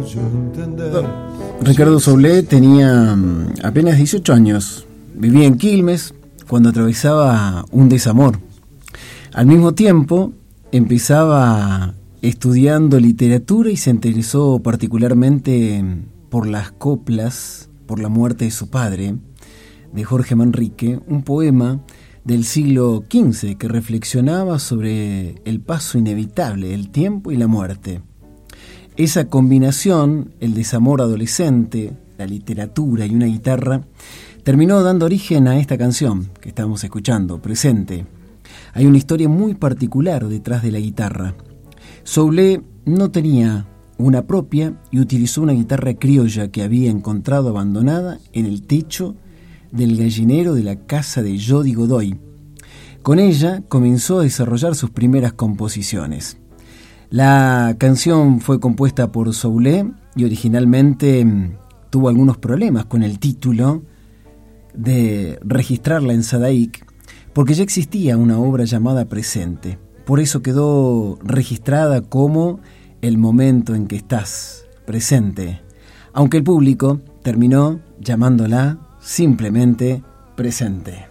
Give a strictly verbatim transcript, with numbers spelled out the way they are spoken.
Ricardo Soule tenía apenas dieciocho años. Vivía en Quilmes cuando atravesaba un desamor. Al mismo tiempo, empezaba estudiando literatura y se interesó particularmente por las coplas, por la muerte de su padre, de Jorge Manrique, un poema del siglo quince que reflexionaba sobre el paso inevitable del tiempo y la muerte. Esa combinación, el desamor adolescente, la literatura y una guitarra, terminó dando origen a esta canción que estamos escuchando, Presente. Hay una historia muy particular detrás de la guitarra. Soule no tenía una propia y utilizó una guitarra criolla que había encontrado abandonada en el techo del gallinero de la casa de Jody Godoy. Con ella comenzó a desarrollar sus primeras composiciones. La canción fue compuesta por Soule y originalmente tuvo algunos problemas con el título de registrarla en Sadaic, porque ya existía una obra llamada Presente. Por eso quedó registrada como El momento en que estás presente, aunque el público terminó llamándola simplemente Presente.